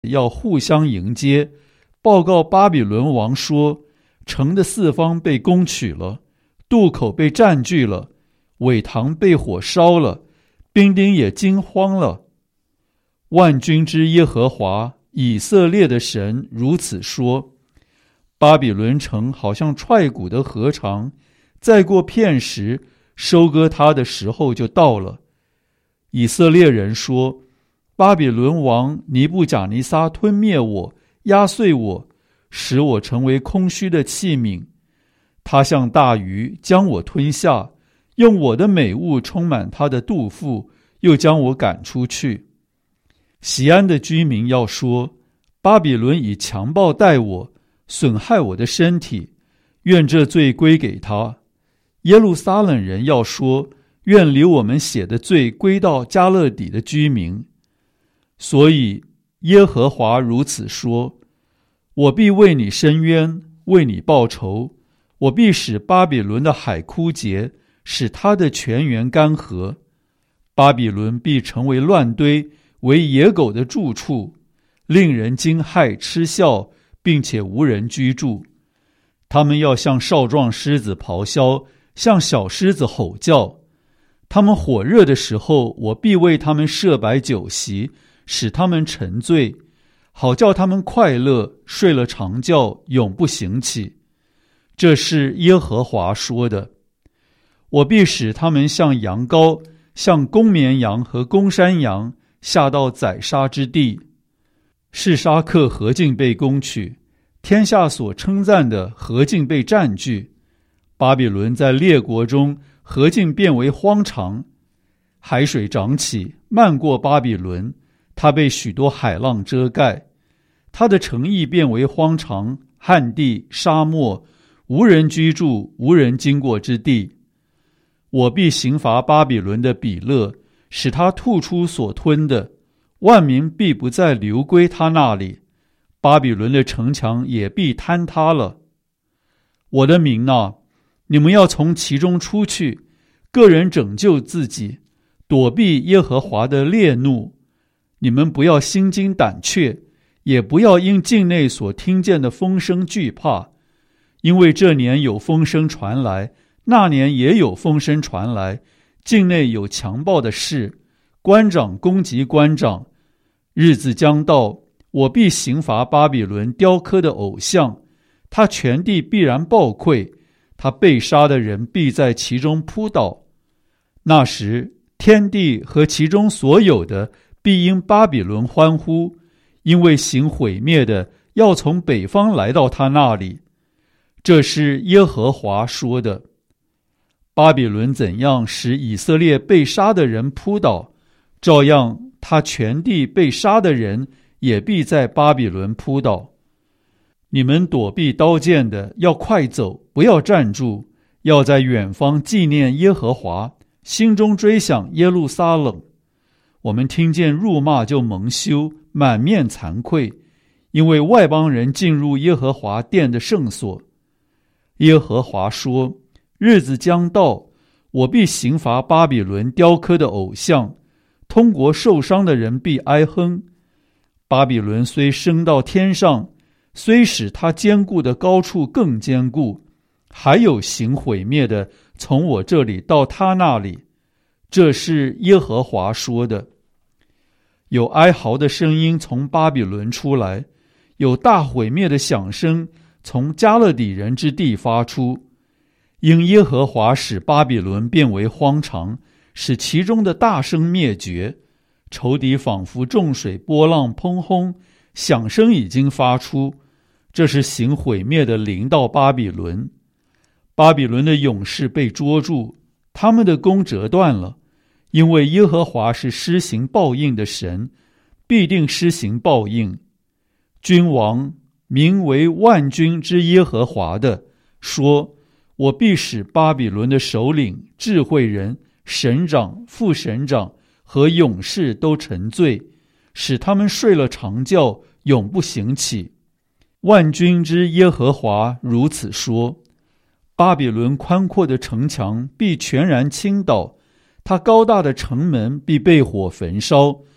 要互相迎接，报告巴比伦王说，城的四方被攻取了，渡口被占据了，苇塘被火烧了，兵丁也惊慌了。万军之耶和华以色列的神如此说，巴比伦城好像踹鼓的禾场，再过片时，收割它的时候就到了。以色列人说，巴比伦王尼布甲尼撒吞灭我，压碎我，使我成为空虚的器皿。他像大鱼将我吞下，用我的美物充满他的肚腹，又将我赶出去。锡安的居民要说，巴比伦以强暴待我，损害我的身体，愿这罪归给他。耶路撒冷人要说，愿流我们血的罪归到迦勒底的居民。所以耶和华如此说，我必为你伸冤，为你报仇，我必使巴比伦的海枯竭，使他的泉源干涸。巴比伦必成为乱堆，为野狗的住处，令人惊骇嗤笑，并且无人居住。他们要像少壮狮子咆哮，像小狮子吼叫。他们火热的时候，我必为他们设摆酒席，使他们沉醉，好叫他们快乐，睡了长觉，永不醒起。这是耶和华说的。我必使他们像羊羔，像公绵羊和公山羊，下到宰杀之地。示沙克何竟被攻取，天下所称赞的何竟被占据。巴比伦在列国中何竟变为荒场，海水涨起，漫过巴比伦，它被许多海浪遮盖。它的城邑变为荒场，旱地、沙漠，无人居住，无人经过之地。我必刑罚巴比伦的比勒，使他吐出所吞的，万民必不再流归他那里，巴比伦的城墙也必坍塌了。我的民啊，你们要从其中出去，个人拯救自己，躲避耶和华的烈怒。你们不要心惊胆怯，也不要因境内所听见的风声惧怕，因为这年有风声传来，那年也有风声传来，境内有强暴的事，官长攻击官长。日子将到，我必刑罚巴比伦雕刻的偶像，他全地必然暴溃，他被杀的人必在其中扑倒。那时，天地和其中所有的必因巴比伦欢呼，因为行毁灭的要从北方来到他那里。这是耶和华说的。巴比伦怎样使以色列被杀的人扑倒，照样他全地被杀的人也必在巴比伦扑倒。你们躲避刀剑的要快走，不要站住，要在远方纪念耶和华，心中追想耶路撒冷。我们听见辱骂就蒙羞，满面惭愧，因为外邦人进入耶和华殿的圣所。耶和华说，日子将到，我必刑罚巴比伦雕刻的偶像，通国受伤的人必哀哼。巴比伦虽升到天上，虽使他坚固的高处更坚固，还有行毁灭的从我这里到他那里。这是耶和华说的。有哀嚎的声音从巴比伦出来，有大毁灭的响声从迦勒底人之地发出。因耶和华使巴比伦变为荒场，使其中的大声灭绝，仇敌仿佛众水波浪砰轰，响声已经发出。这是行毁灭的临到巴比伦。巴比伦的勇士被捉住，他们的弓折断了，因为耶和华是施行报应的神，必定施行报应。君王名为万军之耶和华的说，我必使巴比伦的首领、智慧人、省长、副省长和勇士都沉醉，使他们睡了长觉，永不醒起。万军之耶和华如此说，巴比伦宽阔的城墙必全然倾倒，它高大的城门必被火焚烧，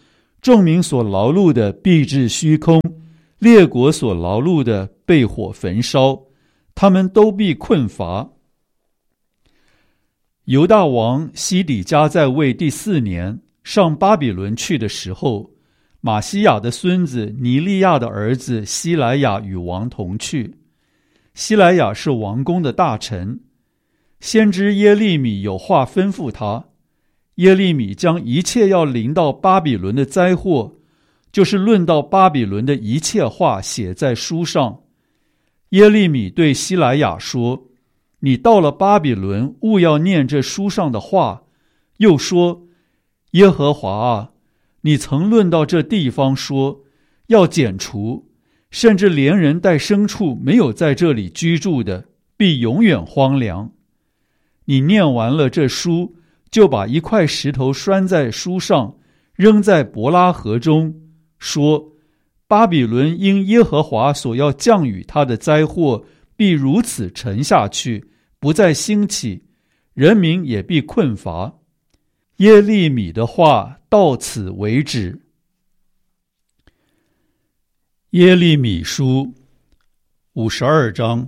众民所劳碌的必至虚空，列国所劳碌的被火焚烧，他们都必困乏。犹大王西底家在位第4年，上巴比伦去的时候，马西亚的孙子尼利亚的儿子西莱亚与王同去。西莱亚是王宫的大臣，先知耶利米有话吩咐他。耶利米将一切要临到巴比伦的灾祸，就是论到巴比伦的一切话写在书上。耶利米对西莱亚说，你到了巴比伦，务要念这书上的话。又说，耶和华啊，你曾论到这地方说，要剪除，甚至连人带牲畜没有在这里居住的，必永远荒凉。你念完了这书，就把一块石头拴在书上，扔在伯拉河中，说，巴比伦因耶和华所要降雨他的灾祸，必如此沉下去，不再兴起，人民也必困乏。耶利米的话到此为止。耶利米书52章。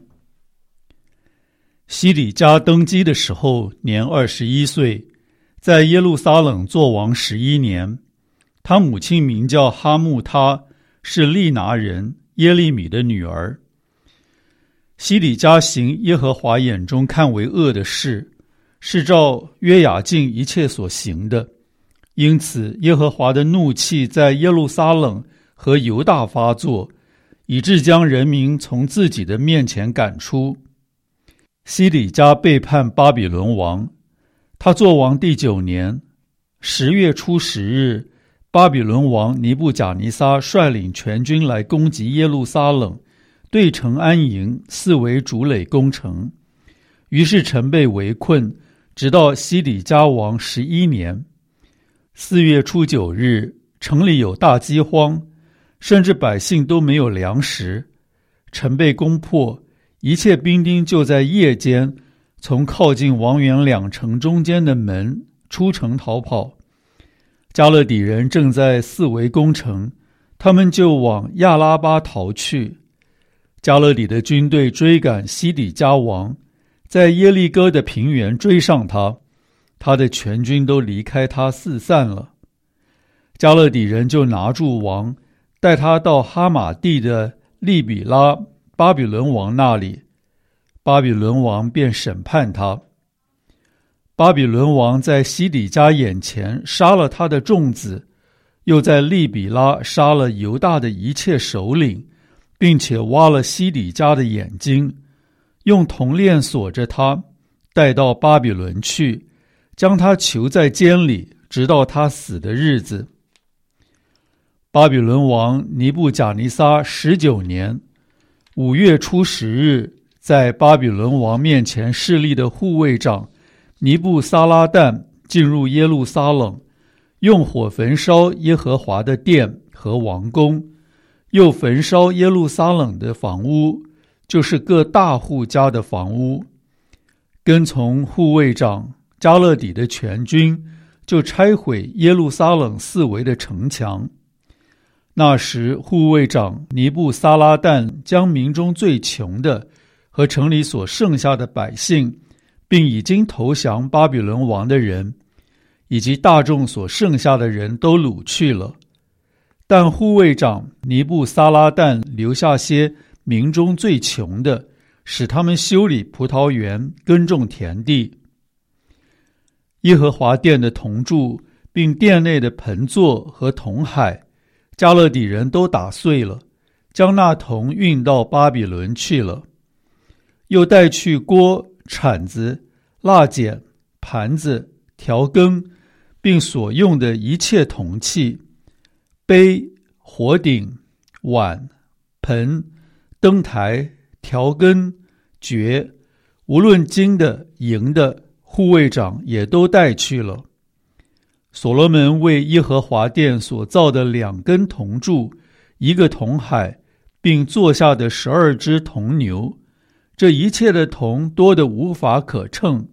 西底家登基的时候，年21岁，在耶路撒冷作王11年。他母亲名叫哈木他，是利拿人耶利米的女儿。西底家行耶和华眼中看为恶的事，是照约雅敬一切所行的。因此耶和华的怒气在耶路撒冷和犹大发作，以致将人民从自己的面前赶出。西底家背叛巴比伦王，他作王第9年10月初10日，巴比伦王尼布甲尼撒率领全军来攻击耶路撒冷，对城安营，四围筑垒攻城。于是城被围困，直到西底家王11年4月初9日，城里有大饥荒，甚至百姓都没有粮食。城被攻破，一切兵丁就在夜间从靠近王园2城中间的门出城逃跑。加勒底人正在四围攻城，他们就往亚拉巴逃去。加勒底的军队追赶西底家王，在耶利哥的平原追上他，他的全军都离开他四散了。加勒底人就拿住王，带他到哈马地的利比拉巴比伦王那里，巴比伦王便审判他。巴比伦王在西底家眼前杀了他的众子，又在利比拉杀了犹大的一切首领，并且挖了西底家的眼睛，用铜链锁着他，带到巴比伦去，将他囚在监里，直到他死的日子。巴比伦王尼布甲尼撒19年5月初10日，在巴比伦王面前侍立的护卫长尼布撒拉旦进入耶路撒冷，用火焚烧耶和华的殿和王宫，又焚烧耶路撒冷的房屋，就是各大户家的房屋。跟从护卫长加勒底的全军，就拆毁耶路撒冷四围的城墙。那时护卫长尼布撒拉旦将民中最穷的和城里所剩下的百姓，并已经投降巴比伦王的人，以及大众所剩下的人都掳去了。但护卫长尼布撒拉旦留下些民中最穷的，使他们修理葡萄园，耕种田地。耶和华殿的铜柱，并殿内的盆座和铜海，加勒底人都打碎了，将那铜运到巴比伦去了。又带去锅、铲子、蜡剪、盘子、调羹，并所用的一切铜器，杯、火鼎、碗、盆、灯台、调羹、爵，无论金的银的，护卫长也都带去了。所罗门为耶和华殿所造的2根铜柱，1个铜海，并坐下的12只铜牛，这一切的铜多得无法可称。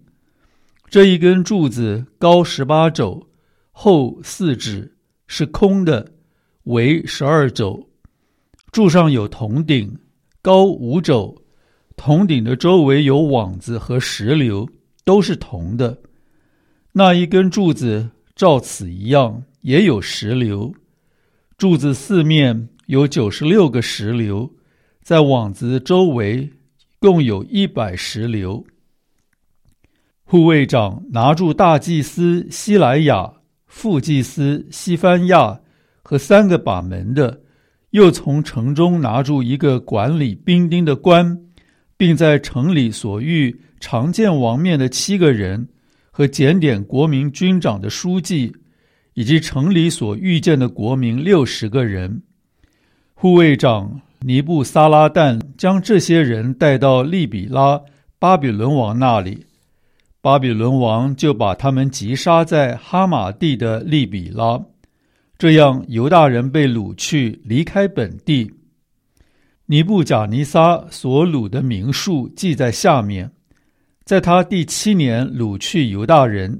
这一根柱子高18肘，厚4指，是空的， 围12肘，柱上有铜顶，高5肘，铜顶的周围有网子和石榴，都是铜的。那一根柱子照此一样，也有石榴。柱子四面有96个石榴，在网子周围共有100石榴。护卫长拿住大祭司西莱亚、副祭司西番亚和3个把门的，又从城中拿住一个管理兵丁的官，并在城里所遇常见王面的7个人，和检点国民军长的书记，以及城里所遇见的国民60个人。护卫长尼布撒拉旦将这些人带到利比拉巴比伦王那里，巴比伦王就把他们击杀在哈马地的利比拉。这样犹大人被掳去，离开本地。尼布甲尼撒所掳的名数记在下面。在他第7年掳去犹大人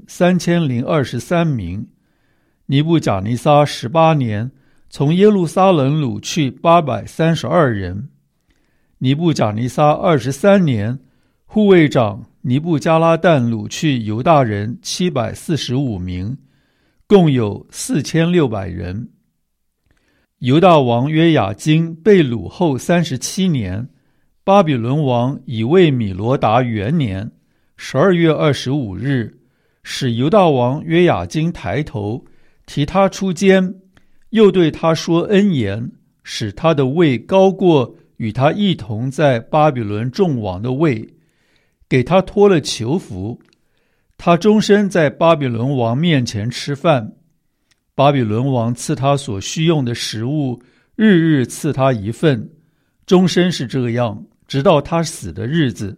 3023名。尼布甲尼撒18年从耶路撒冷掳去832人。尼布甲尼撒23年，护卫长尼布加拉旦掳去犹大人745名，共有4600人。犹大王约雅斤被掳后37年，巴比伦王以为米罗达元年12月25日，使犹大王约雅斤抬头，提他出监，又对他说恩言，使他的位高过与他一同在巴比伦众王的位，给他脱了囚服。他终身在巴比伦王面前吃饭，巴比伦王赐他所需用的食物，日日赐他一份，终身是这样，直到他死的日子。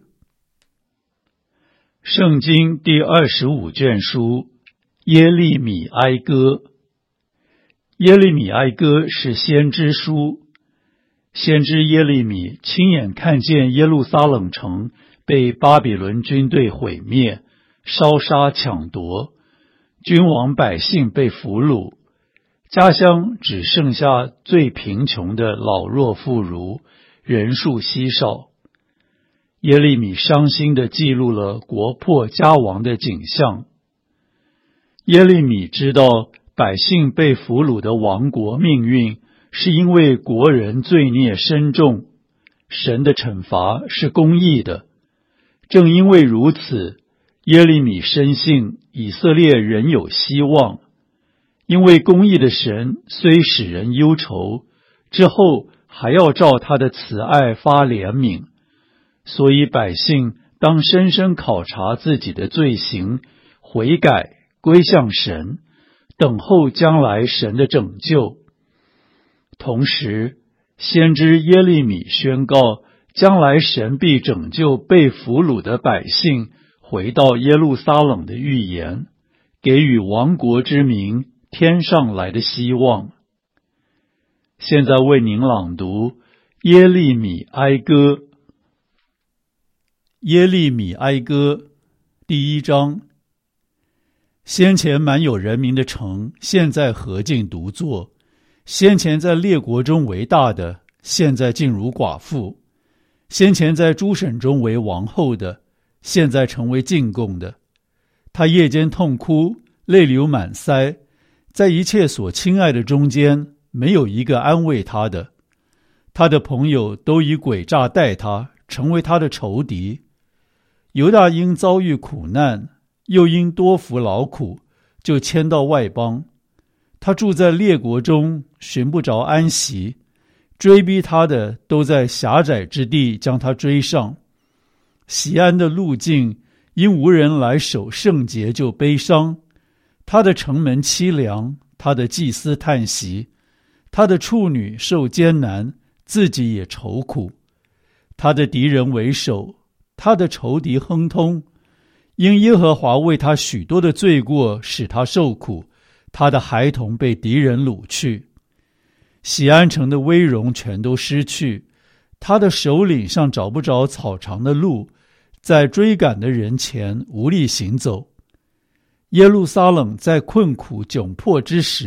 圣经第25卷书，耶利米哀歌。耶利米哀歌是先知书。先知耶利米亲眼看见耶路撒冷城被巴比伦军队毁灭，烧杀抢夺，君王百姓被俘虏，家乡只剩下最贫穷的老弱妇孺，人数稀少。耶利米伤心地记录了国破家亡的景象。耶利米知道百姓被俘虏的亡国命运，是因为国人罪孽深重，神的惩罚是公义的。正因为如此，耶利米深信以色列仍有希望，因为公义的神虽使人忧愁，之后还要照他的慈爱发怜悯，所以百姓当深深考察自己的罪行，悔改归向神，等候将来神的拯救。同时，先知耶利米宣告将来神必拯救被俘虏的百姓回到耶路撒冷的预言，给予亡国之民天上来的希望。现在为您朗读耶利米哀歌。耶利米哀歌第1章。先前满有人民的城，现在何竟独坐？先前在列国中为大的，现在竟如寡妇；先前在诸省中为王后的，现在成为进贡的。他夜间痛哭，泪流满腮，在一切所亲爱的中间，没有一个安慰他的。他的朋友都以诡诈待他，成为他的仇敌。犹大因遭遇苦难，又因多服劳苦，就迁到外邦。他住在列国中，寻不着安息，追逼他的都在狭窄之地将他追上。锡安的路径因无人来守圣节就悲伤，他的城门凄凉，他的祭司叹息，他的处女受艰难，自己也愁苦。他的敌人为首，他的仇敌亨通，因耶和华为他许多的罪过使他受苦，他的孩童被敌人掳去。锡安城的威荣全都失去，他的首领上找不着草长的路，在追赶的人前无力行走。耶路撒冷在困苦窘迫之时，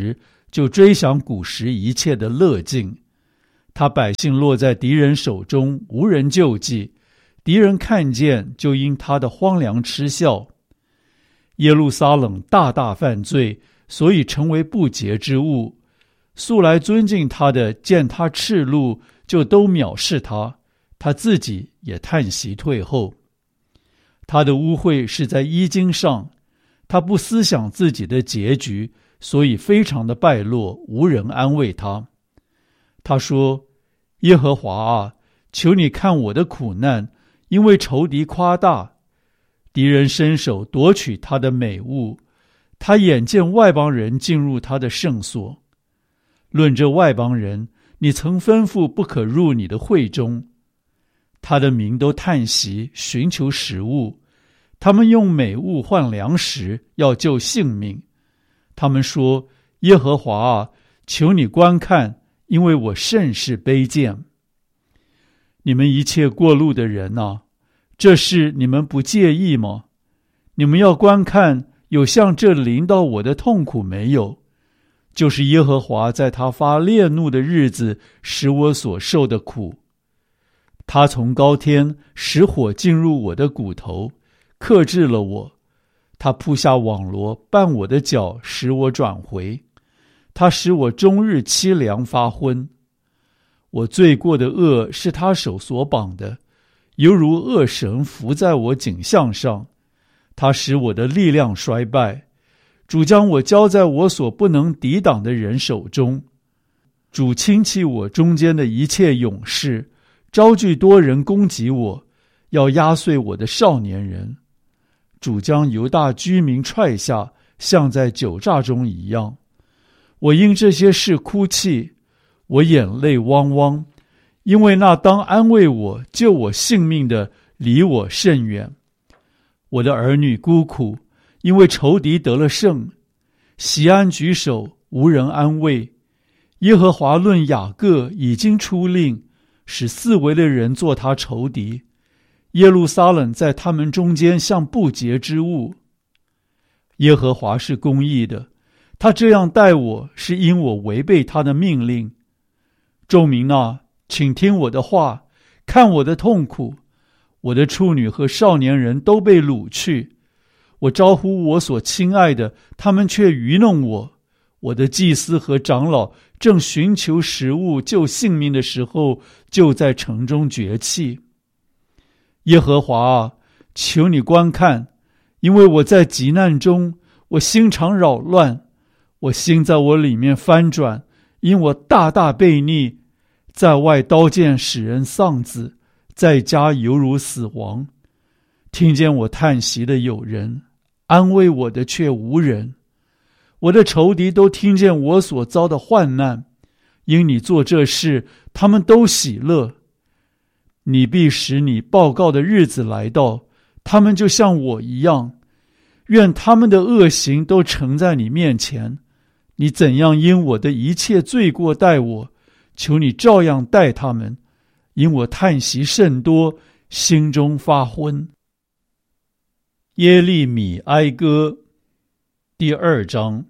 就追想古时一切的乐境。他百姓落在敌人手中，无人救济，敌人看见，就因他的荒凉嗤笑。耶路撒冷大大犯罪，所以成为不洁之物。素来尊敬他的，见他赤露，就都藐视他，他自己也叹息退后。他的污秽是在衣襟上，他不思想自己的结局，所以非常的败落，无人安慰他。他说：耶和华啊，求你看我的苦难，因为仇敌夸大，敌人伸手夺取他的美物，他眼见外邦人进入他的圣所。论这外邦人，你曾吩咐不可入你的会中。他的民都叹息，寻求食物，他们用美物换粮食，要救性命。他们说：耶和华啊，求你观看，因为我甚是卑贱。你们一切过路的人啊，这事你们不介意吗？你们要观看，有像这临到我的痛苦没有？就是耶和华在他发烈怒的日子使我所受的苦。他从高天使火进入我的骨头，克制了我。他铺下网罗，绊我的脚，使我转回。他使我终日凄凉发昏。我罪过的恶是他手所绑的，犹如恶绳伏在我颈项上。他使我的力量衰败。主将我交在我所不能抵挡的人手中。主轻弃我中间的一切勇士，招聚多人攻击我，要压碎我的少年人。主将犹大居民踹下，像在酒榨中一样。我因这些事哭泣，我眼泪汪汪，因为那当安慰我、救我性命的离我甚远。我的儿女孤苦，因为仇敌得了胜。锡安举手，无人安慰。耶和华论雅各已经出令，使四围的人做他仇敌。耶路撒冷在他们中间像不洁之物。耶和华是公义的，他这样待我，是因我违背他的命令。众民啊，请听我的话，看我的痛苦。我的处女和少年人都被掳去。我招呼我所亲爱的，他们却愚弄我。我的祭司和长老正寻求食物救性命的时候，就在城中绝气。耶和华啊，求你观看，因为我在急难中，我心肠扰乱，我心在我里面翻转，因我大大悖逆，在外刀剑使人丧子，在家犹如死亡。听见我叹息的有人，安慰我的却无人。我的仇敌都听见我所遭的患难，因你做这事，他们都喜乐。你必使你报告的日子来到，他们就像我一样。愿他们的恶行都呈在你面前。你怎样因我的一切罪过待我，求你照样待他们，因我叹息甚多，心中发昏。耶利米哀歌第2章。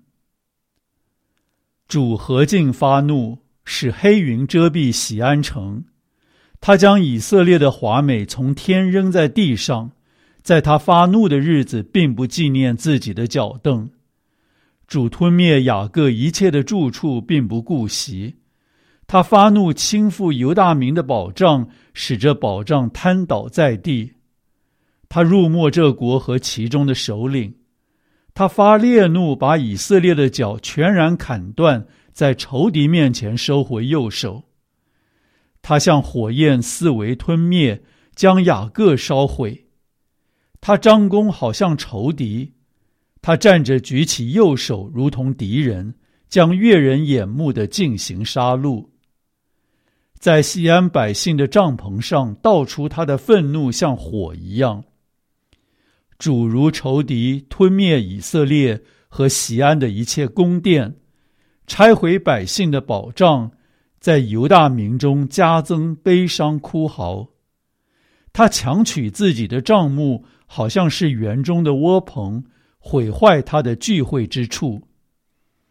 主何竟发怒，使黑云遮蔽锡安城。他将以色列的华美从天扔在地上，在他发怒的日子并不纪念自己的脚凳。主吞灭雅各一切的住处，并不顾惜。他发怒倾覆犹大民的保障，使这保障瘫倒在地。他辱没这国和其中的首领。他发烈怒，把以色列的脚全然砍断，在仇敌面前收回右手。他像火焰四围吞灭，将雅各烧毁。他张弓好像仇敌，他站着举起右手，如同敌人，将悦人眼目的进行杀戮。在锡安百姓的帐篷上倒出他的愤怒，像火一样。主如仇敌吞灭以色列和锡安的一切宫殿，拆毁百姓的保障，在犹大民中加增悲伤哭嚎。他强取自己的帐幕，好像是园中的窝棚，毁坏他的聚会之处。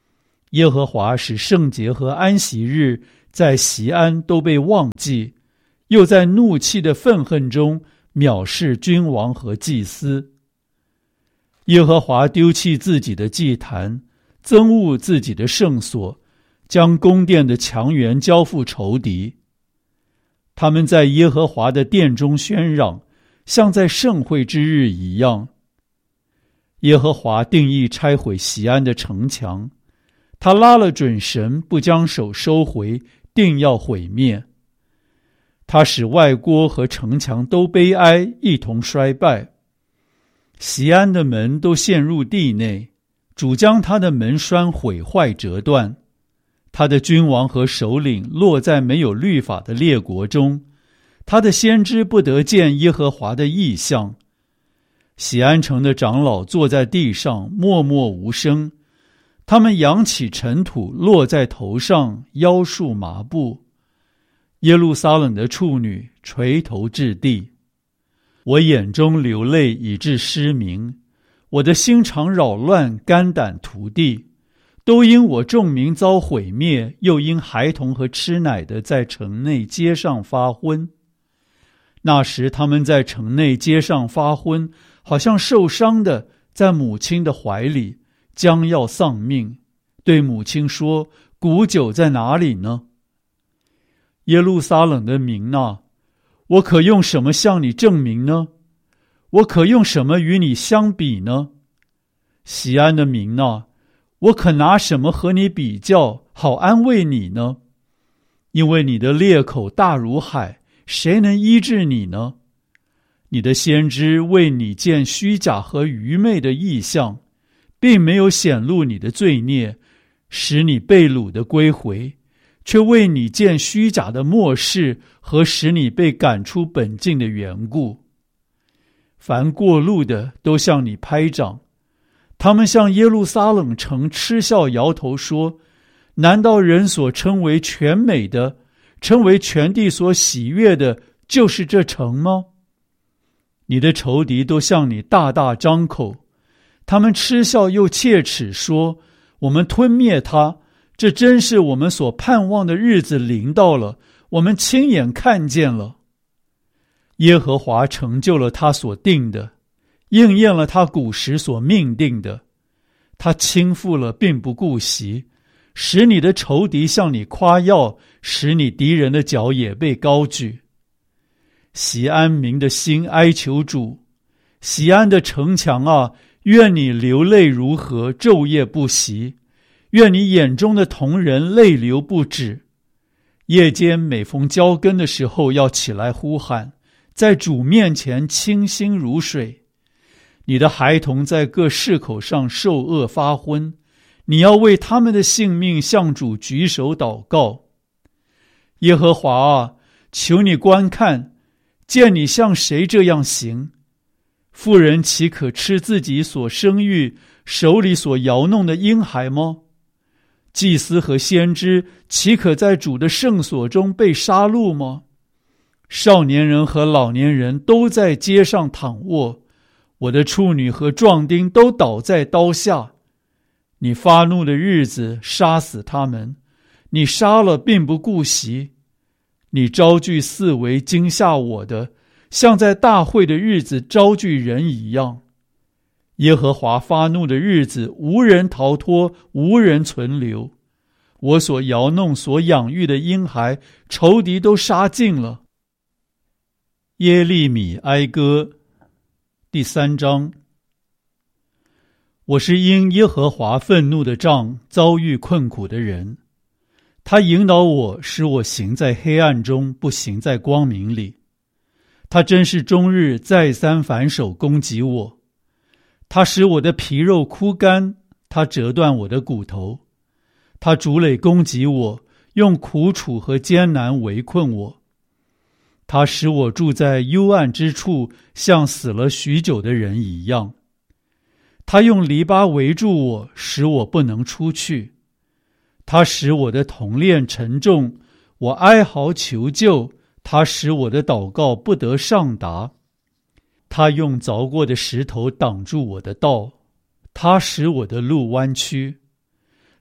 耶和华使圣节和安息日在锡安都被忘记，又在怒气的愤恨中藐视君王和祭司。耶和华丢弃自己的祭坛，憎恶自己的圣所，将宫殿的墙垣交付仇敌。他们在耶和华的殿中喧嚷，像在盛会之日一样。耶和华定义拆毁锡安的城墙，他拉了准绳，不将手收回，定要毁灭。他使外郭和城墙都悲哀，一同衰败。锡安的门都陷入地内，主将他的门栓毁坏折断。他的君王和首领落在没有律法的列国中，他的先知不得见耶和华的异象。锡安城的长老坐在地上，默默无声，他们扬起尘土落在头上，腰束麻布。耶路撒冷的处女垂头至地。我眼中流泪以致失明，我的心肠扰乱，肝胆涂地，都因我众民遭毁灭，又因孩童和吃奶的在城内街上发昏。那时他们在城内街上发昏，好像受伤的在母亲的怀里，将要丧命，对母亲说：古酒在哪里呢？耶路撒冷的民啊，我可用什么向你证明呢？我可用什么与你相比呢？锡安的民啊，我可拿什么和你比较，好安慰你呢？因为你的裂口大如海，谁能医治你呢？你的先知为你见虚假和愚昧的异象，并没有显露你的罪孽，使你被掳的归回，却为你见虚假的末世和使你被赶出本境的缘故。凡过路的都向你拍掌，他们向耶路撒冷城嗤笑摇头说：难道人所称为全美的，称为全地所喜悦的，就是这城吗？你的仇敌都向你大大张口，他们嗤笑又切齿说：我们吞灭他，这真是我们所盼望的日子临到了，我们亲眼看见了。耶和华成就了他所定的，应验了他古时所命定的。他倾覆了并不顾惜，使你的仇敌向你夸耀，使你敌人的脚也被高举。锡安民的心哀求主，锡安的城墙啊，愿你流泪如河，昼夜不息，愿你眼中的瞳人泪流不止。夜间每逢交更的时候，要起来呼喊，在主面前清心如水。你的孩童在各市口上受饿发昏，你要为他们的性命向主举手祷告。耶和华啊，求你观看，见你像谁这样行？妇人岂可吃自己所生育手里所摇弄的婴孩吗？祭司和先知岂可在主的圣所中被杀戮吗？少年人和老年人都在街上躺卧，我的处女和壮丁都倒在刀下。你发怒的日子杀死他们，你杀了并不顾惜。你招聚四围惊吓我的，像在大会的日子招聚人一样。耶和华发怒的日子，无人逃脱，无人存留。我所摇弄所养育的婴孩，仇敌都杀尽了。耶利米哀歌第3章。我是因耶和华愤怒的杖遭遇困苦的人，他引导我，使我行在黑暗中，不行在光明里。他真是终日再三反手攻击我，他使我的皮肉枯干，他折断我的骨头。他逐垒攻击我，用苦楚和艰难围困我。他使我住在幽暗之处，像死了许久的人一样。他用篱笆围住我，使我不能出去。他使我的铜链沉重，我哀嚎求救，他使我的祷告不得上达。他用凿过的石头挡住我的道，他使我的路弯曲。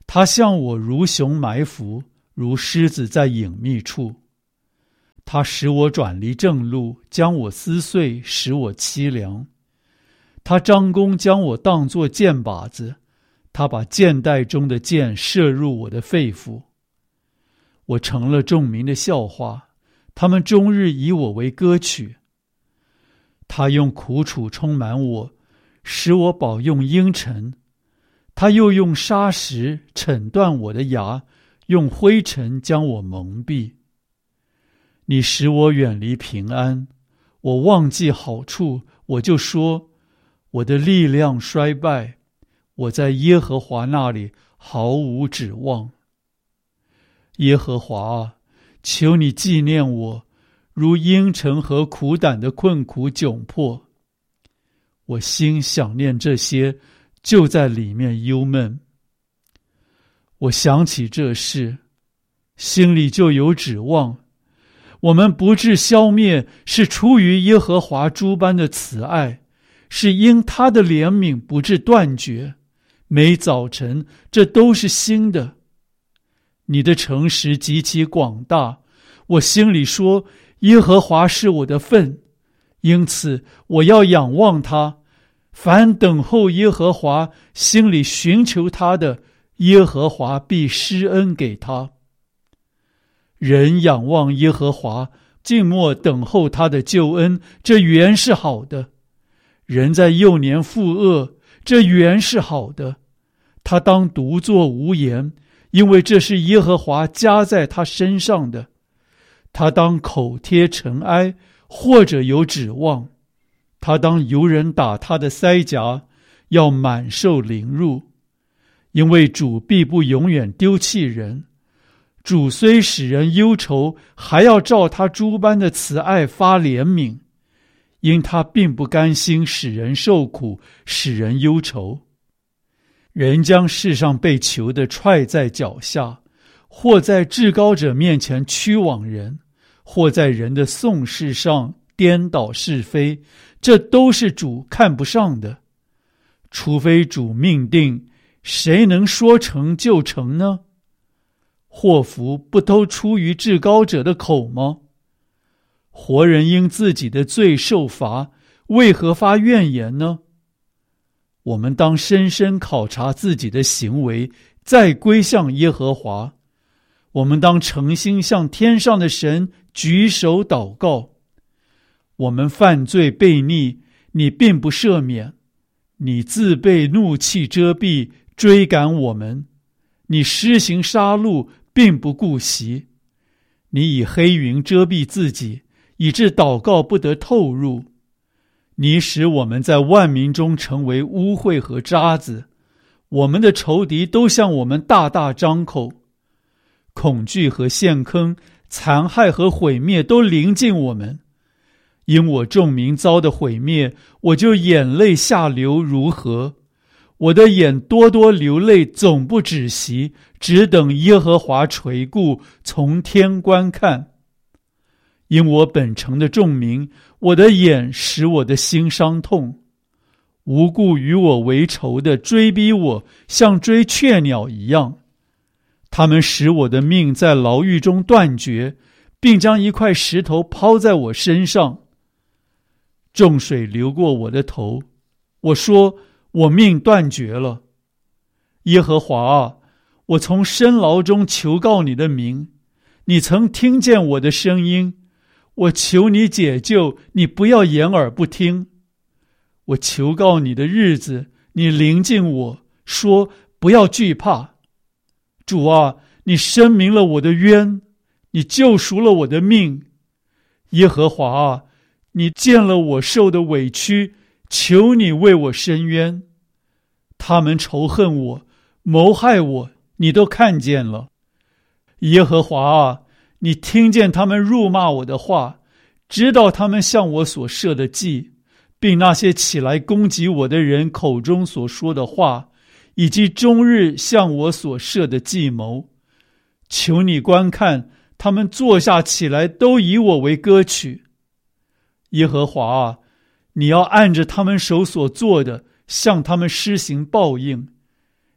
他向我如熊埋伏，如狮子在隐秘处。他使我转离正路，将我撕碎，使我凄凉。他张弓将我当作箭靶子，他把箭袋中的箭射入我的肺腑。我成了众民的笑话，他们终日以我为歌曲。他用苦楚充满我，使我饱用阴沉。他又用砂石惩断我的牙，用灰尘将我蒙蔽。你使我远离平安，我忘记好处，我就说，我的力量衰败，我在耶和华那里毫无指望。耶和华啊，求你纪念我，如阴沉和苦胆的困苦窘迫。我心想念这些，就在里面忧闷。我想起这事，心里就有指望。我们不致消灭，是出于耶和华诸般的慈爱，是因他的怜悯不致断绝。每早晨，这都是新的。你的诚实极其广大，我心里说，耶和华是我的份，因此我要仰望他。凡等候耶和华，心里寻求他的，耶和华必施恩给他。人仰望耶和华，静默等候他的救恩，这原是好的。人在幼年负恶，这原是好的。他当独坐无言，因为这是耶和华加在他身上的。他当口贴尘埃，或者有指望。他当由人打他的腮颊，要满受凌辱。因为主必不永远丢弃人，主虽使人忧愁，还要照他诸般的慈爱发怜悯，因他并不甘心使人受苦，使人忧愁。人将世上被囚的踹在脚下，或在至高者面前屈枉人，或在人的讼事上颠倒是非，这都是主看不上的。除非主命定，谁能说成就成呢？祸福不都出于至高者的口吗？活人因自己的罪受罚，为何发怨言呢？我们当深深考察自己的行为，再归向耶和华。我们当诚心向天上的神举手祷告。我们犯罪悖逆，你并不赦免，你自被怒气遮蔽，追赶我们。你施行杀戮，并不顾惜。你以黑云遮蔽自己，以致祷告不得透入。你使我们在万民中成为污秽和渣子，我们的仇敌都向我们大大张口。恐惧和陷坑，残害和毁灭都临近我们。因我众民遭的毁灭，我就眼泪下流如河。我的眼多多流泪，总不止息，只等耶和华垂顾，从天观看。因我本城的众民，我的眼使我的心伤痛。无故与我为仇的追逼我，像追雀鸟一样。他们使我的命在牢狱中断绝，并将一块石头抛在我身上。众水流过我的头，我说，我命断绝了。耶和华啊，我从深牢中求告你的名，你曾听见我的声音。我求你解救，你不要掩耳不听。我求告你的日子，你临近我，说不要惧怕。主啊，你申明了我的冤，你救赎了我的命。耶和华啊，你见了我受的委屈，求你为我伸冤。他们仇恨我，谋害我，你都看见了。耶和华啊，你听见他们辱骂我的话，知道他们向我所设的计，并那些起来攻击我的人口中所说的话，以及终日向我所设的计谋。求你观看，他们坐下起来，都以我为歌曲。耶和华啊，你要按着他们手所做的，向他们施行报应。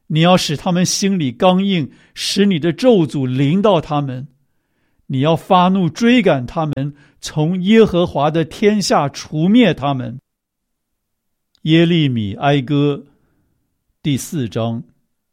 你要使他们心里刚硬，使你的咒诅临到他们。你要发怒追赶他们，从耶和华的天下除灭他们。耶利米哀歌第4章。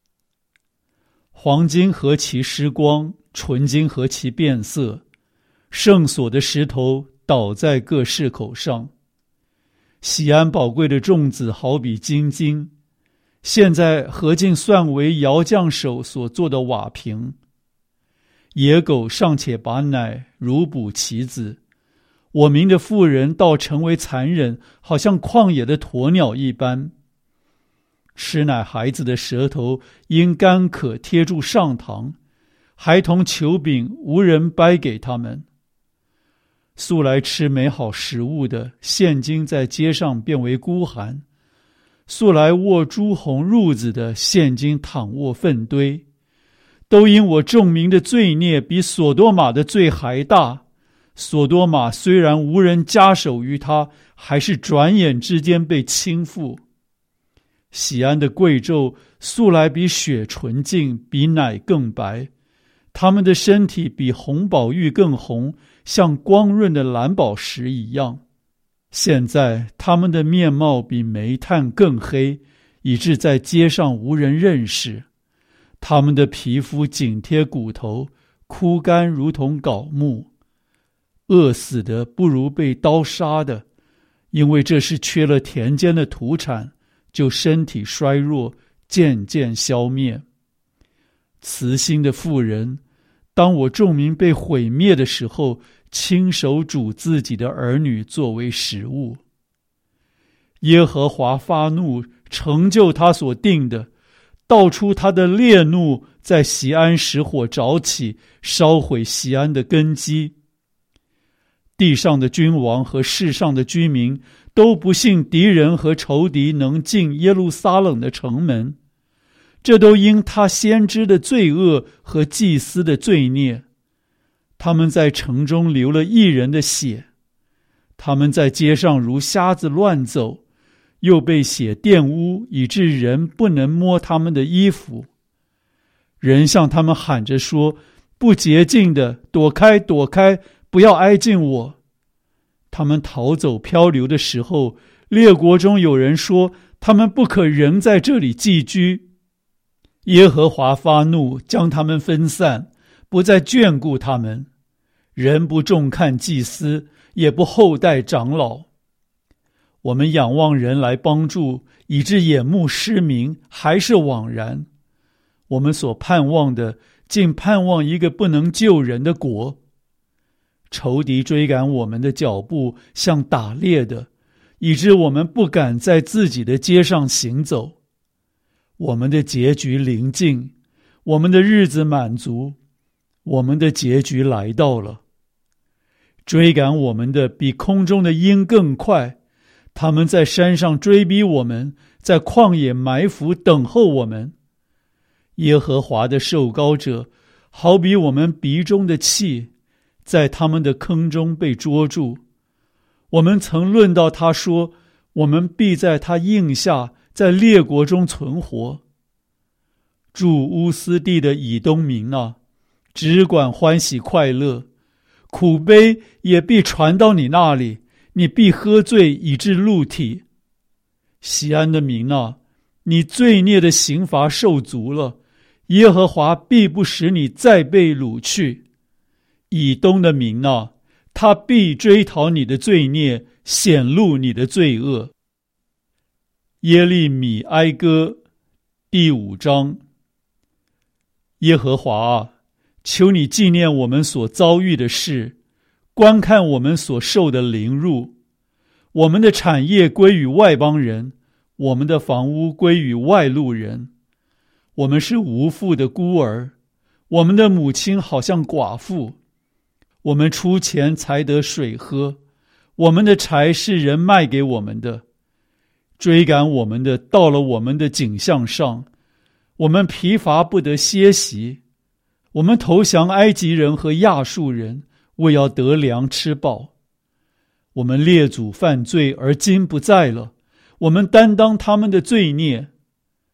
黄金何其失光，纯金何其变色，圣所的石头倒在各市口上。锡安宝贵的种子好比金晶，现在何竟算为窑匠手所做的瓦瓶。野狗尚且把奶如哺其子，我民的妇人倒成为残忍，好像旷野的鸵鸟一般。吃奶孩子的舌头因干渴贴住上膛，孩童求饼无人掰给他们。素来吃美好食物的，现今在街上变为孤寒；素来握朱红褥子的，现今躺卧粪堆。都因我众民的罪孽比所多玛的罪还大。所多玛虽然无人加手于他，还是转眼之间被倾覆。锡安的贵胄素来比雪纯净，比奶更白。他们的身体比红宝玉更红，像光润的蓝宝石一样。现在他们的面貌比煤炭更黑，以致在街上无人认识。他们的皮肤紧贴骨头，枯干如同槁木。饿死的不如被刀杀的，因为这是缺了田间的土产，就身体衰弱，渐渐消灭。慈心的妇人，当我众民被毁灭的时候，亲手煮自己的儿女作为食物。耶和华发怒，成就他所定的，道出他的烈怒，在锡安使火着起，烧毁锡安的根基。地上的君王和世上的居民都不信敌人和仇敌能进耶路撒冷的城门，这都因他先知的罪恶和祭司的罪孽。他们在城中流了义人的血，他们在街上如瞎子乱走，又被血玷污，以致人不能摸他们的衣服。人向他们喊着说：不洁净的，躲开，躲开，不要挨近我。他们逃走漂流的时候，列国中有人说，他们不可仍在这里寄居。耶和华发怒，将他们分散，不再眷顾他们。人不重看祭司，也不厚待长老。我们仰望人来帮助，以致眼目失明，还是枉然。我们所盼望的，竟盼望一个不能救人的国。仇敌追赶我们的脚步像打猎的，以致我们不敢在自己的街上行走。我们的结局临近，我们的日子满足，我们的结局来到了。追赶我们的比空中的鹰更快，他们在山上追逼我们，在旷野埋伏等候我们。耶和华的受膏者好比我们鼻中的气，在他们的坑中被捉住。我们曾论到他说，我们必在他印下，在列国中存活。住乌斯地的以东民啊，只管欢喜快乐，苦悲也必传到你那里，你必喝醉以致露体。锡安的民啊，你罪孽的刑罚受足了，耶和华必不使你再被掳去。以东的民啊，他必追讨你的罪孽，显露你的罪恶。耶利米哀歌第5章。耶和华啊，求你纪念我们所遭遇的事，观看我们所受的凌辱。我们的产业归于外邦人，我们的房屋归于外路人。我们是无父的孤儿，我们的母亲好像寡妇。我们出钱才得水喝，我们的柴是人卖给我们的。追赶我们的到了我们的颈项上，我们疲乏不得歇息。我们投降埃及人和亚述人，为要得粮吃饱。我们列祖犯罪而今不在了，我们担当他们的罪孽。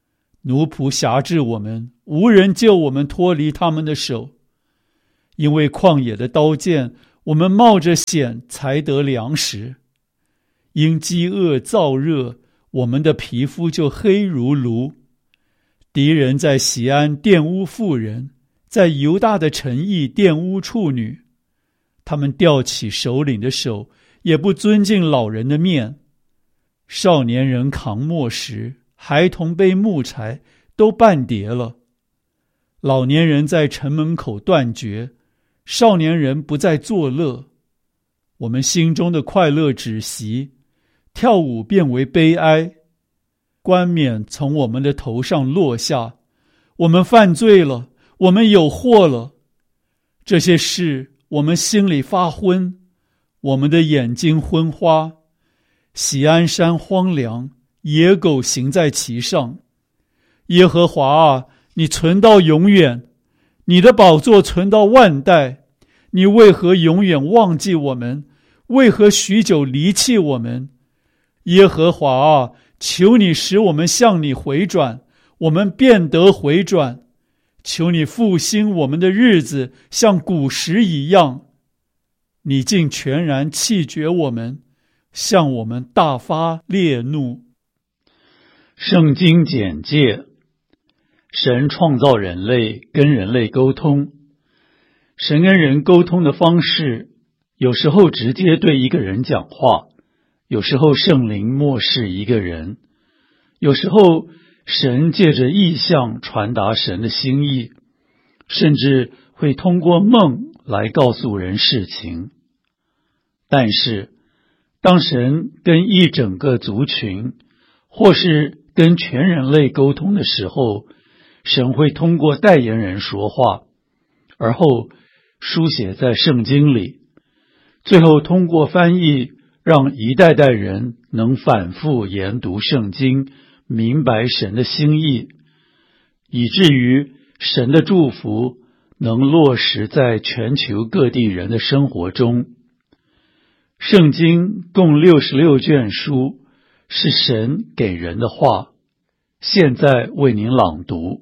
奴仆辖制我们，无人救我们脱离他们的手。因为旷野的刀剑，我们冒着险才得粮食。因饥饿燥热，我们的皮肤就黑如炉。敌人在锡安玷污妇人，在犹大的城邑玷污处女。他们吊起首领的手，也不尊敬老人的面。少年人扛磨石，孩童背木柴，都半跌了。老年人在城门口断绝，少年人不再作乐。我们心中的快乐止息，跳舞变为悲哀。冠冕从我们的头上落下，我们犯罪了，我们有祸了。这些事我们心里发昏，我们的眼睛昏花。锡安山荒凉，野狗行在其上。耶和华啊，你存到永远，你的宝座存到万代。你为何永远忘记我们？为何许久离弃我们？耶和华啊，求你使我们向你回转，我们便得回转。求你复兴我们的日子，像古时一样。你竟全然弃绝我们，向我们大发烈怒。 圣经简介：神创造人类，跟人类沟通。神跟人沟通的方式，有时候直接对一个人讲话，有时候圣灵默示一个人，有时候神借着异象传达神的心意，甚至会通过梦来告诉人事情。但是当神跟一整个族群或是跟全人类沟通的时候，神会通过代言人说话，而后书写在圣经里，最后通过翻译让一代代人能反复研读圣经，明白神的心意，以至于神的祝福能落实在全球各地人的生活中。圣经共66卷书，是神给人的话。现在为您朗读。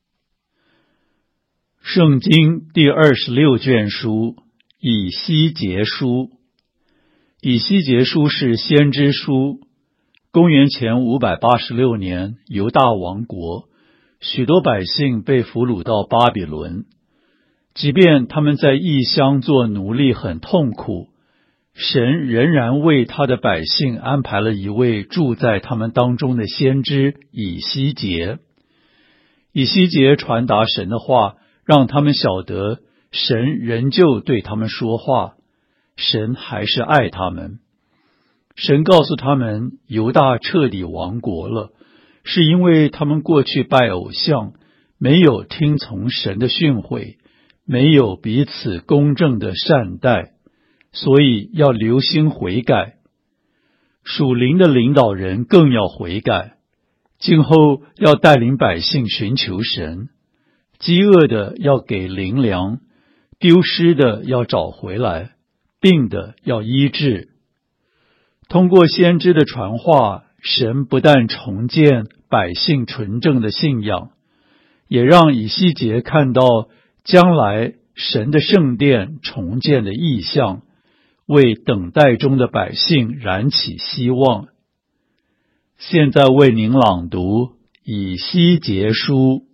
圣经第26卷书，以西结书。以西结书是先知书。公元前586年，犹大王国，许多百姓被俘虏到巴比伦。即便他们在异乡做奴隶很痛苦，神仍然为他的百姓安排了一位住在他们当中的先知以西结。以西结传达神的话，让他们晓得神仍旧对他们说话，神还是爱他们。神告诉他们，犹大彻底亡国了，是因为他们过去拜偶像，没有听从神的训诲，没有彼此公正的善待，所以要留心悔改。属灵的领导人更要悔改，今后要带领百姓寻求神，饥饿的要给灵粮，丢失的要找回来，病的要医治。通过先知的传话，神不但重建百姓纯正的信仰，也让以西结看到将来神的圣殿重建的意象，为等待中的百姓燃起希望。现在为您朗读以西结书。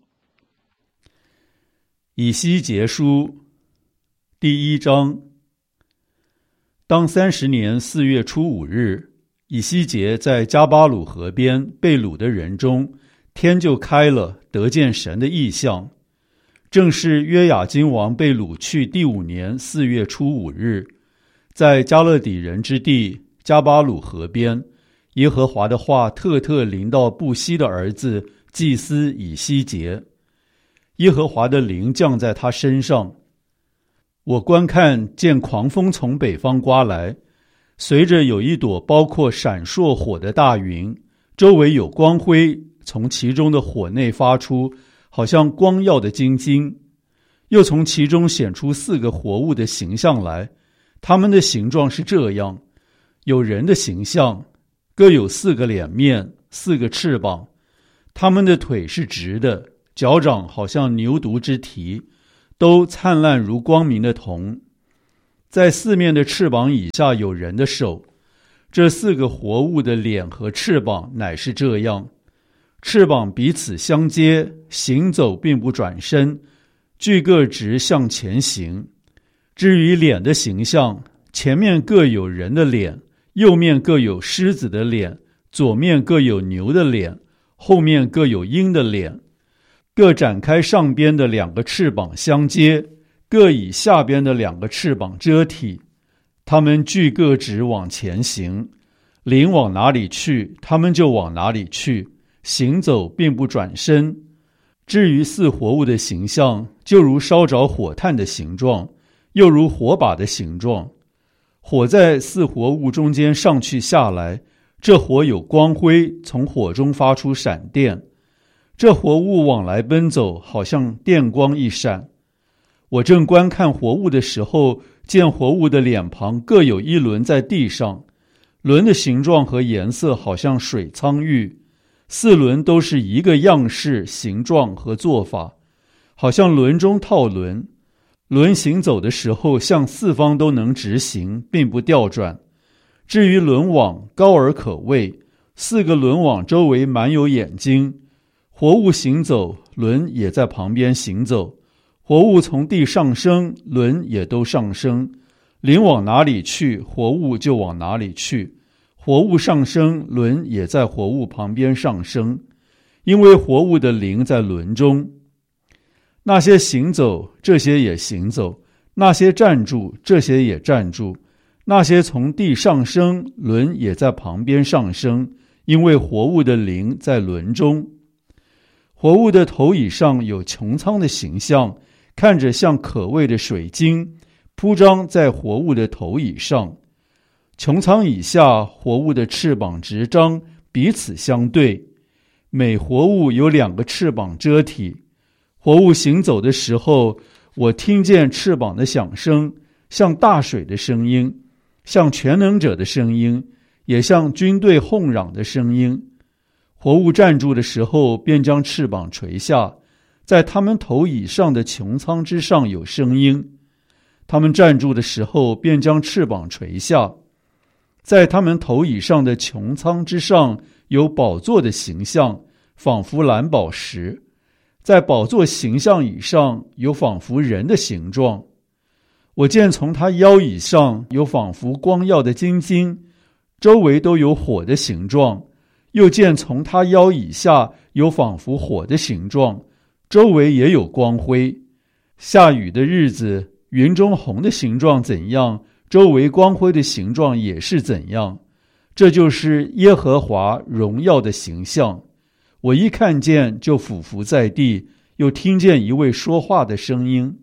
以西结书第1章。当30年4月初5日，以西结在加巴鲁河边被掳的人中，天就开了，得见神的异象。正是约雅斤王被掳去第5年4月初5日，在加勒底人之地加巴鲁河边，耶和华的话特特临到布西的儿子祭司以西结。耶和华的灵降在他身上。我观看，见狂风从北方刮来，随着有一朵包括闪烁火的大云，周围有光辉从其中的火内发出，好像光耀的金晶。又从其中显出4个活物的形象来，它们的形状是这样：有人的形象，各有4个脸面，4个翅膀， 他们的腿是直的，脚掌好像牛犊之蹄，都灿烂如光明的铜。在四面的翅膀以下有人的手。这四个活物的脸和翅膀乃是这样，翅膀彼此相接，行走并不转身，俱各直向前行。至于脸的形象，前面各有人的脸，右面各有狮子的脸，左面各有牛的脸，后面各有鹰的脸，各展开上边的两个翅膀相接，各以下边的两个翅膀遮体。他们俱各直往前行，灵往哪里去，他们就往哪里去，行走并不转身。至于四活物的形象，就如烧着火炭的形状，又如火把的形状。火在四活物中间上去下来，这火有光辉，从火中发出闪电。这活物往来奔走，好像电光一闪。我正观看活物的时候，见活物的脸庞各有一轮在地上，轮的形状和颜色好像水苍玉，四轮都是一个样式、形状和做法，好像轮中套轮。轮行走的时候，向四方都能直行，并不调转。至于轮网，高而可畏，四个轮网周围满有眼睛。活物行走，轮也在旁边行走。活物从地上升，轮也都上升。灵往哪里去，活物就往哪里去。活物上升，轮也在活物旁边上升，因为活物的灵在轮中。那些行走，这些也行走；那些站住，这些也站住；那些从地上升，轮也在旁边上升，因为活物的灵在轮中。活物的头以上有穹苍的形象，看着像可畏的水晶，铺张在活物的头以上。穹苍以下，活物的翅膀直张，彼此相对。每活物有两个翅膀遮体。活物行走的时候，我听见翅膀的响声，像大水的声音，像全能者的声音，也像军队哄嚷的声音。活物站住的时候，便将翅膀垂下，在他们头以上的穹苍之上有声音。他们站住的时候，便将翅膀垂下，在他们头以上的穹苍之上有宝座的形象，仿佛蓝宝石。在宝座形象以上有仿佛人的形状。我见从他腰以上有仿佛光耀的金晶，周围都有火的形状。又见从他腰以下有仿佛火的形状，周围也有光辉。下雨的日子，云中红的形状怎样，周围光辉的形状也是怎样。这就是耶和华荣耀的形象。我一看见就俯伏在地，又听见一位说话的声音。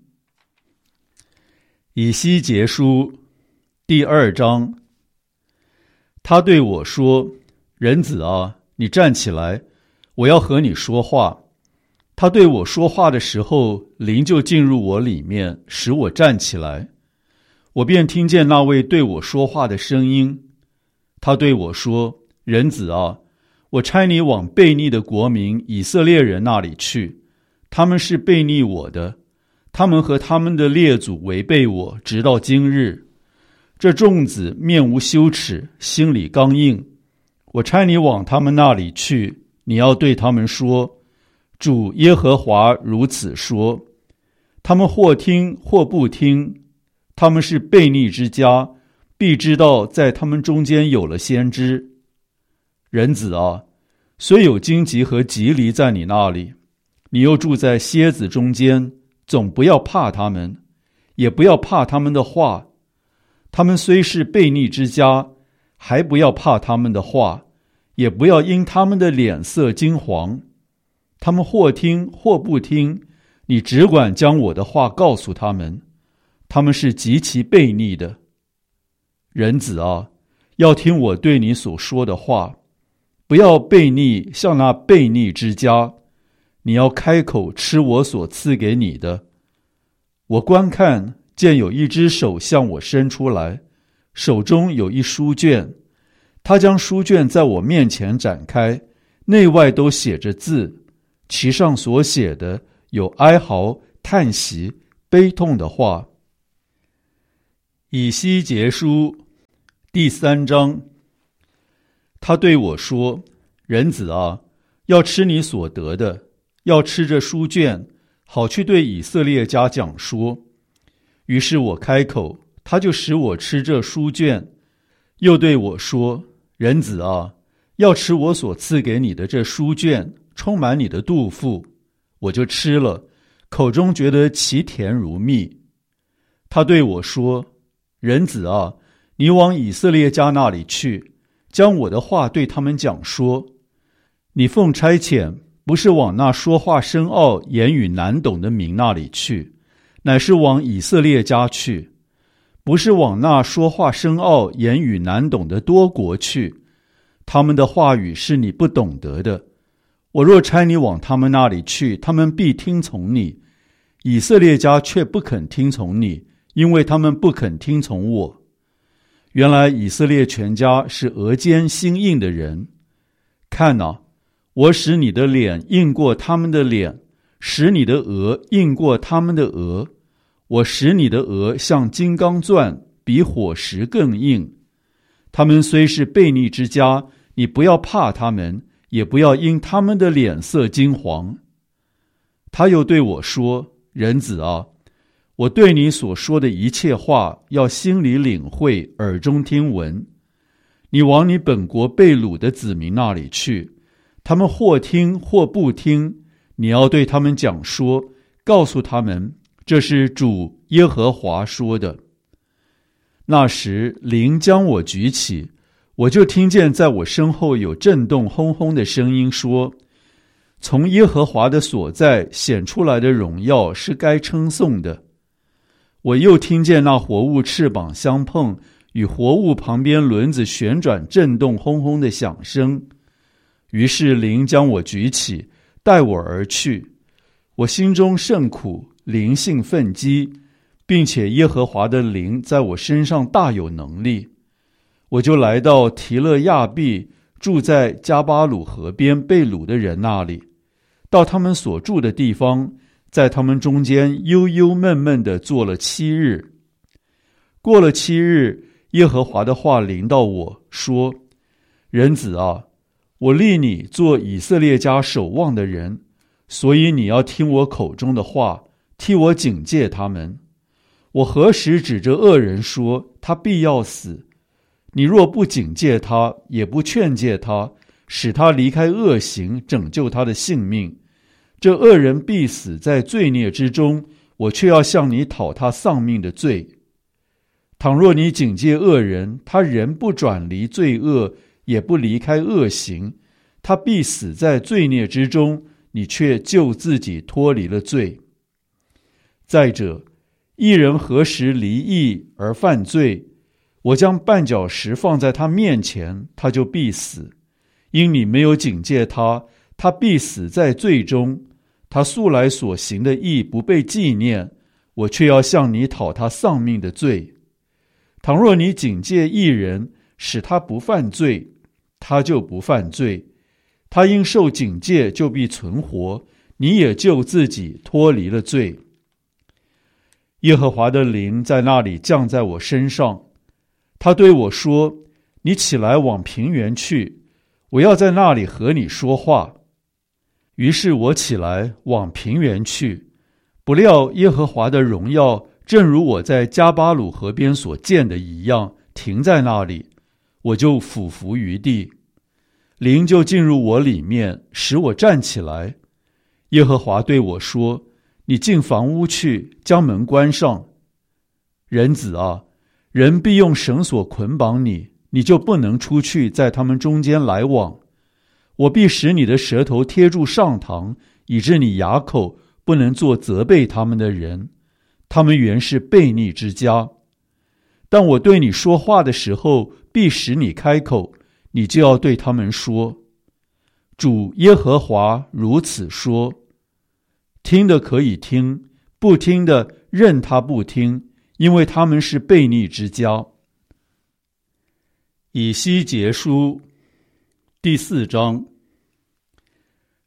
以西结书第2章。他对我说，人子啊，你站起来，我要和你说话。他对我说话的时候，灵就进入我里面，使我站起来。我便听见那位对我说话的声音。他对我说，人子啊，我差你往悖逆的国民以色列人那里去，他们是悖逆我的，他们和他们的列祖违背我，直到今日。这众子面无羞耻，心里刚硬。我差你往他们那里去，你要对他们说，主耶和华如此说。他们或听或不听，他们是悖逆之家，必知道在他们中间有了先知。人子啊，虽有荆棘和棘藜在你那里，你又住在蝎子中间，总不要怕他们，也不要怕他们的话。他们虽是悖逆之家，还不要怕他们的话，也不要因他们的脸色惊惶。他们或听或不听，你只管将我的话告诉他们。他们是极其悖逆的。人子啊，要听我对你所说的话，不要悖逆像那悖逆之家。你要开口吃我所赐给你的。我观看，见有一只手向我伸出来，手中有一书卷。他将书卷在我面前展开， 内外都写着字，其上所写的有哀嚎、叹息、悲痛的话。以西结书第3章。他对我说：人子啊，要吃你所得的，要吃这书卷，好去对以色列家讲说。于是我开口，他就使我吃这书卷。又对我说：人子啊，要吃我所赐给你的这书卷，充满你的肚腹。我就吃了，口中觉得其甜如蜜。他对我说：人子啊，你往以色列家那里去，将我的话对他们讲说。你奉差遣，不是往那说话深奥、言语难懂的民那里去，乃是往以色列家去；不是往那说话深奥、言语难懂的多国去，他们的话语是你不懂得的。我若差你往他们那里去，他们必听从你；以色列家却不肯听从你，因为他们不肯听从我。原来以色列全家是额间心硬的人。看哪，我使你的脸硬过他们的脸，使你的额硬过他们的额。我使你的额像金刚钻，比火石更硬。他们虽是悖逆之家，你不要怕他们，也不要因他们的脸色金黄。他又对我说：人子啊，我对你所说的一切话，要心里领会，耳中听闻。你往你本国被掳的子民那里去，他们或听或不听，你要对他们讲说，告诉他们，这是主耶和华说的。那时灵将我举起，我就听见在我身后有震动轰轰的声音说：从耶和华的所在显出来的荣耀是该称颂的。我又听见那活物翅膀相碰，与活物旁边轮子旋转震动轰轰的响声。于是灵将我举起，带我而去。我心中甚苦，灵性愤激，并且耶和华的灵在我身上大有能力。我就来到提勒亚毕，住在加巴鲁河边被掳的人那里，到他们所住的地方，在他们中间忧忧闷闷地坐了7日。过了7日，耶和华的话临到我说：人子啊，我立你做以色列家守望的人，所以你要听我口中的话，替我警戒他们。我何时指着恶人说他必要死？你若不警戒他，也不劝诫他，使他离开恶行，拯救他的性命，这恶人必死在罪孽之中，我却要向你讨他丧命的罪。倘若你警戒恶人，他仍不转离罪恶，也不离开恶行，他必死在罪孽之中，你却救自己脱离了罪。再者，义人何时离义而犯罪？我将绊脚石放在他面前，他就必死。因你没有警戒他，他必死在罪中。他素来所行的义不被纪念，我却要向你讨他丧命的罪。倘若你警戒义人，使他不犯罪，他就不犯罪。他因受警戒就必存活，你也救自己脱离了罪。耶和华的灵在那里降在我身上，他对我说：你起来往平原去，我要在那里和你说话。于是我起来往平原去，不料耶和华的荣耀正如我在加巴鲁河边所见的一样，停在那里，我就俯伏于地。灵就进入我里面，使我站起来。耶和华对我说：你进房屋去，将门关上。人子啊，人必用绳索捆绑你，你就不能出去在他们中间来往。我必使你的舌头贴住上膛，以致你哑口，不能做责备他们的人。他们原是悖逆之家。但我对你说话的时候，必使你开口，你就要对他们说：主耶和华如此说。听的可以听，不听的任他不听，因为他们是悖逆之家。以西结书第4章。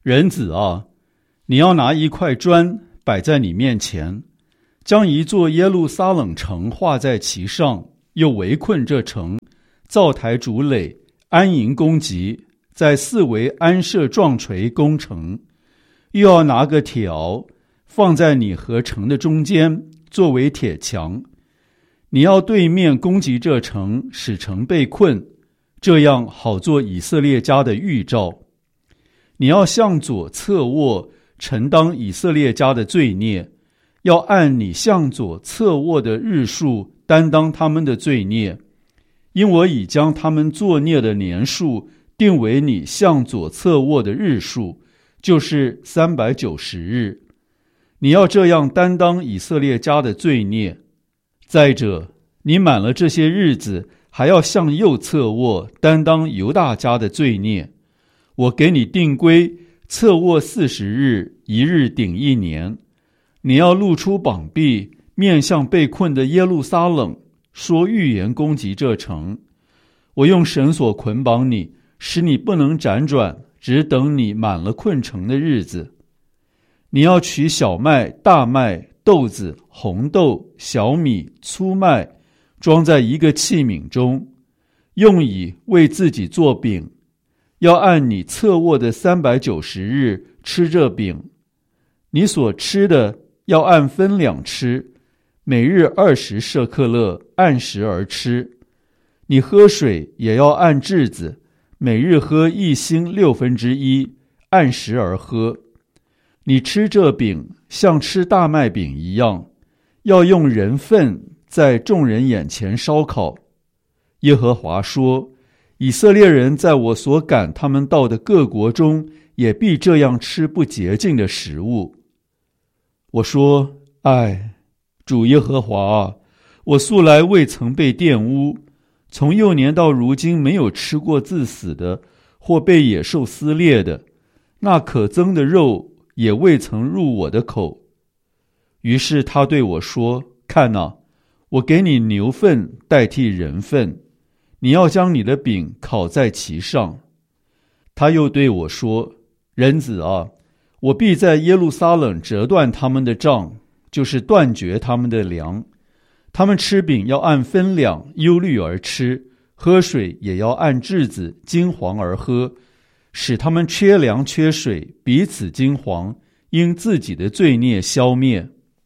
人子啊，你要拿一块砖摆在你面前，将一座耶路撒冷城画在其上，又围困这城，造台筑垒，安营攻击，在四围安设撞锤攻城。又要拿个铁鳌放在你和城的中间，作为铁墙。你要对面攻击这城，使城被困，这样好做以色列家的预兆。你要向左侧卧，承当以色列家的罪孽，要按你向左侧卧的日数担当他们的罪孽，因我已将他们作孽的年数定为你向左侧卧的日数，就是390日。你要这样担当以色列家的罪孽。再者，你满了这些日子，还要向右侧卧，担当犹大家的罪孽。我给你定规，侧卧40日，一日顶1年。你要露出膀臂，面向被困的耶路撒冷，说预言攻击这城。我用绳索捆绑你，使你不能辗转，只等你满了困城的日子。你要取小麦、大麦、豆子、红豆、小米、粗麦，装在一个器皿中，用以为自己做饼。要按你侧卧的390日吃这饼。你所吃的要按分两吃，每日20舍克勒，按时而吃。你喝水也要按质子，每日喝1星1/6，按时而喝。你吃这饼像吃大麦饼一样，要用人粪在众人眼前烧烤。耶和华说，以色列人在我所赶他们到的各国中，也必这样吃不洁净的食物。我说，主耶和华啊，我素来未曾被玷污，从幼年到如今没有吃过自死的，或被野兽撕裂的，那可憎的肉也未曾入我的口。于是他对我说，看哪，我给你牛粪代替人粪，你要将你的饼烤在其上。他又对我说，人子啊，我必在耶路撒冷折断他们的杖，就是断绝他们的粮。他们吃饼要按分两忧虑而吃，喝水也要按质子金黄而喝，使他们缺粮缺水，彼此金黄，因自己的罪孽消灭。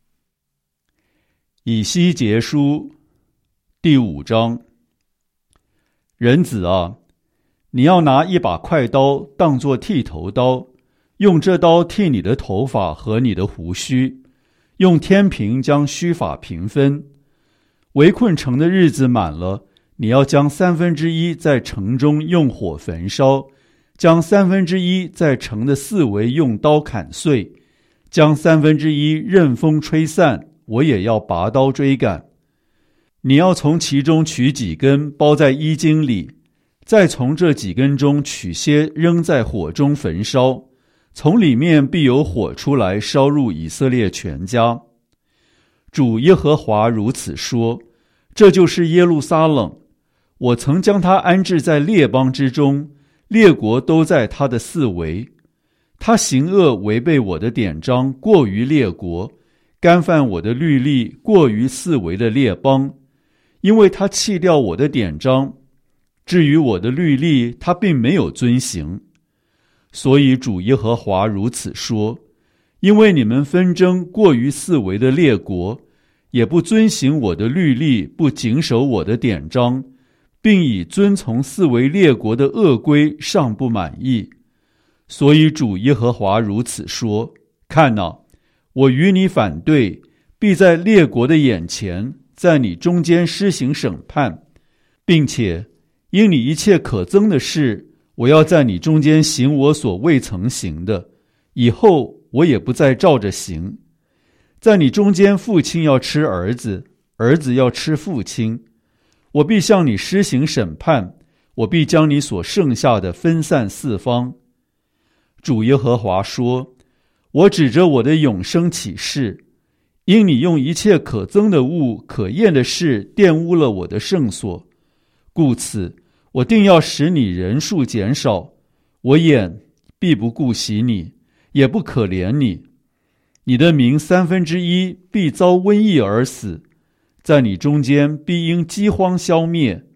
以西结书第5章。人子啊，你要拿一把快刀当作剃头刀，用这刀剃你的头发和你的胡须，用天平将须发平分。围困城的日子满了，你要将1/3在城中用火焚烧，将1/3在城的四围用刀砍碎，将1/3任风吹散，我也要拔刀追赶。你要从其中取几根包在衣襟里，再从这几根中取些扔在火中焚烧，从里面必有火出来烧入以色列全家。主耶和华如此说，这就是耶路撒冷，我曾将它安置在列邦之中，列国都在它的四围。他行恶违背我的典章，过于列国，干犯我的律例，过于四围的列邦。因为他弃掉我的典章，至于我的律例，他并没有遵行。所以主耶和华如此说，因为你们纷争过于四围的列国，也不遵行我的律例，不谨守我的典章，并以遵从四围列国的恶规尚不满意。所以主耶和华如此说，看哪，我与你反对，必在列国的眼前，在你中间施行审判，并且因你一切可憎的事，我要在你中间行我所未曾行的，以后我也不再照着行。在你中间，父亲要吃儿子，儿子要吃父亲。我必向你施行审判，我必将你所剩下的分散四方。主耶和华说，我指着我的永生起誓，因你用一切可憎的物、可厌的事玷污了我的圣所，故此我定要使你人数减少，我眼必不顾惜你，也不可怜你。你的民1/3必遭瘟疫而死，在你中间必因饥荒消灭。